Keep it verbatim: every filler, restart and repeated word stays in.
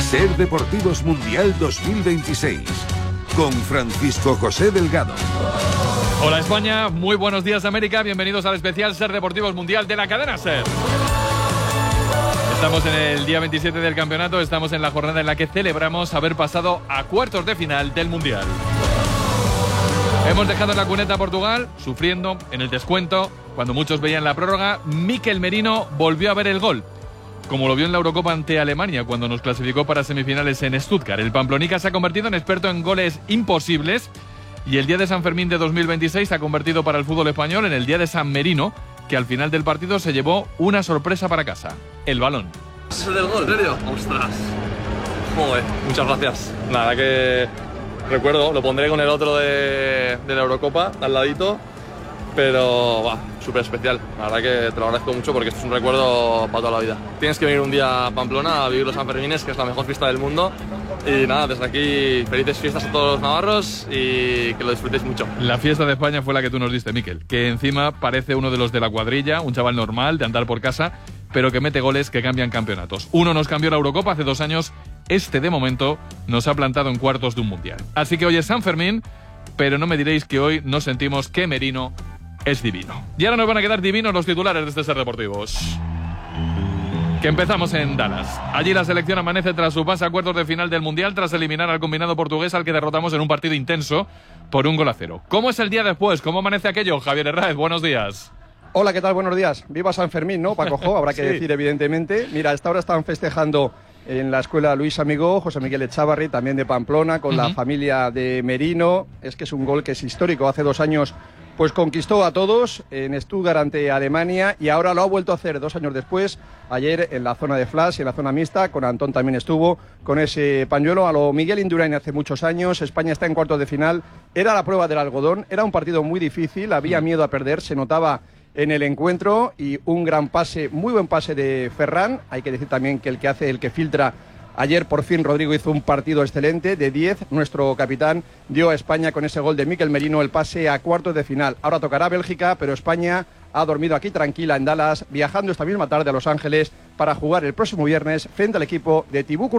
Ser Deportivos Mundial dos mil veintiséis, con Francisco José Delgado. Hola España, muy buenos días América, bienvenidos al especial Ser Deportivos Mundial de la cadena Ser. Estamos en el día veintisiete del campeonato, estamos en la jornada en la que celebramos haber pasado a cuartos de final del Mundial. Hemos dejado en la cuneta a Portugal, sufriendo en el descuento, cuando muchos veían la prórroga. Mikel Merino volvió a ver el gol, como lo vio en la Eurocopa ante Alemania cuando nos clasificó para semifinales en Stuttgart. El Pamplónica se ha convertido en experto en goles imposibles y el día de San Fermín de dos mil veintiséis se ha convertido para el fútbol español en el día de San Merino, que al final del partido se llevó una sorpresa para casa: el balón. ¿Es el del gol? ¿En serio? ¡Ostras! Joder, muchas gracias. Nada, que recuerdo, lo pondré con el otro de, de la Eurocopa al ladito, pero va, súper especial. La verdad que te lo agradezco mucho porque esto es un recuerdo para toda la vida. Tienes que venir un día a Pamplona a vivir los Sanfermines, que es la mejor fiesta del mundo. Y nada, desde aquí, felices fiestas a todos los navarros y que lo disfrutéis mucho. La fiesta de España fue la que tú nos diste, Mikel, que encima parece uno de los de la cuadrilla, un chaval normal de andar por casa, pero que mete goles que cambian campeonatos. Uno nos cambió la Eurocopa hace dos años, este de momento nos ha plantado en cuartos de un Mundial. Así que hoy es San Fermín, pero no me diréis que hoy nos sentimos que Merino es divino. Y ahora nos van a quedar divinos los titulares de este Ser Deportivos. Que empezamos en Dallas. Allí la selección amanece tras su pase a cuartos de final del Mundial, tras eliminar al combinado portugués al que derrotamos en un partido intenso por un gol a cero. ¿Cómo es el día después? ¿Cómo amanece aquello? Javier Herráez, buenos días. Hola, ¿qué tal? Buenos días. Viva San Fermín, ¿no, Paco Jo? Habrá que sí. decir, evidentemente. Mira, a esta hora están festejando en la escuela Luis Amigó, José Miguel Echavarri, también de Pamplona, con uh-huh. la familia de Merino. Es que es un gol que es histórico. Hace dos años pues conquistó a todos en Stuttgart ante Alemania y ahora lo ha vuelto a hacer dos años después, ayer en la zona de flash y en la zona mixta. Con Antón también estuvo con ese pañuelo a lo Miguel Indurain hace muchos años. España está en cuartos de final, era la prueba del algodón, era un partido muy difícil, había miedo a perder, se notaba en el encuentro, y un gran pase, muy buen pase de Ferran. Hay que decir también que el que hace, el que filtra. Ayer por fin Rodrigo hizo un partido excelente, de diez, nuestro capitán dio a España con ese gol de Mikel Merino el pase a cuartos de final. Ahora tocará Bélgica, pero España ha dormido aquí tranquila en Dallas, viajando esta misma tarde a Los Ángeles para jugar el próximo viernes frente al equipo de Tibú